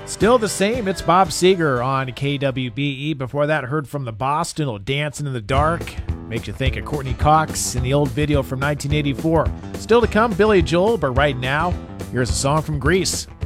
Still the same, it's Bob Seger on KWBE. Before that, heard from the Boston, Dancing in the Dark. Makes you think of Courtney Cox in the old video from 1984. Still to come, Billy Joel, but right now, here's a song from Grease.